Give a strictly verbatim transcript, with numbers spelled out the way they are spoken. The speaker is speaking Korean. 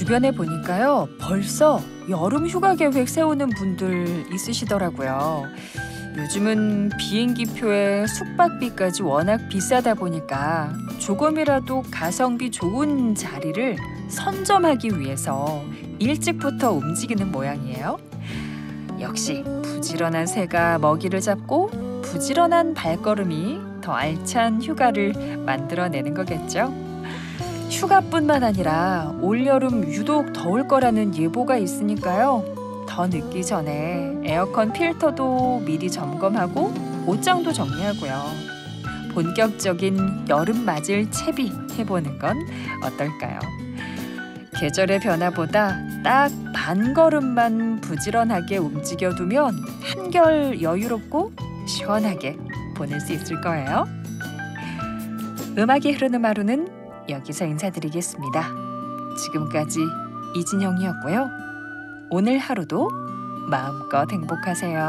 주변에 보니까요, 벌써 여름 휴가 계획 세우는 분들 있으시더라고요. 요즘은 비행기표에 숙박비까지 워낙 비싸다 보니까 조금이라도 가성비 좋은 자리를 선점하기 위해서 일찍부터 움직이는 모양이에요. 역시 부지런한 새가 먹이를 잡고 부지런한 발걸음이 더 알찬 휴가를 만들어내는 거겠죠. 휴가뿐만 아니라 올여름 유독 더울 거라는 예보가 있으니까요. 더 늦기 전에 에어컨 필터도 미리 점검하고 옷장도 정리하고요. 본격적인 여름 맞을 채비 해보는 건 어떨까요? 계절의 변화보다 딱 반 걸음만 부지런하게 움직여두면 한결 여유롭고 시원하게 보낼 수 있을 거예요. 음악이 흐르는 하루는 여기서 인사드리겠습니다. 지금까지 이진영이었고요. 오늘 하루도 마음껏 행복하세요.